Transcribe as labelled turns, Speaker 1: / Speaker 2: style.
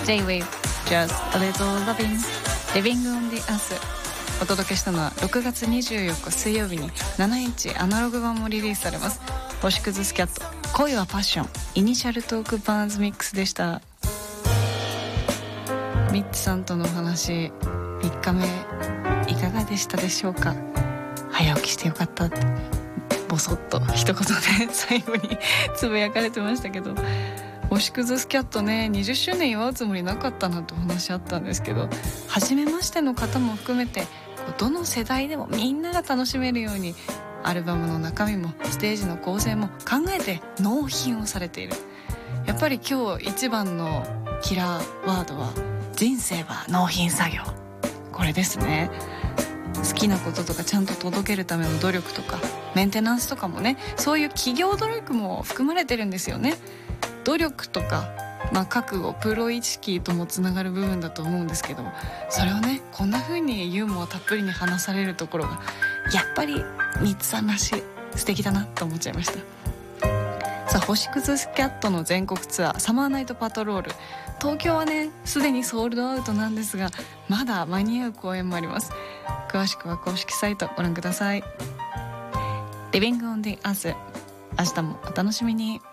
Speaker 1: J-Wave Just a Little Loving Living on the Earth。 お届けしたのは6月24日水曜日に7インチアナログ版もリリースされます星屑スキャット恋はパッションイニシャルトークバーンズミックスでした。ミッツさんとのお話3日目いかがでしたでしょうか。早起きしてよかったってボソッと一言で最後につぶやかれてましたけど、星屑スキャットね20周年祝うつもりなかったなってお話あったんですけど、初めましての方も含めてどの世代でもみんなが楽しめるようにアルバムの中身もステージの構成も考えて納品をされている。やっぱり今日一番のキラーワードは人生は納品作業、これですね。好きなこととかちゃんと届けるための努力とかメンテナンスとかもね、そういう企業努力も含まれてるんですよね。努力とか、覚悟プロ意識ともつながる部分だと思うんですけど、それをねこんな風にユーモアたっぷりに話されるところがやっぱりミツさんらしい素敵だなと思っちゃいました。さあ星屑スキャットの全国ツアーサマーナイトパトロール、東京はねすでにソールドアウトなんですがまだ間に合う公演もあります。詳しくは公式サイトご覧ください。 Living on the Earth、 明日もお楽しみに。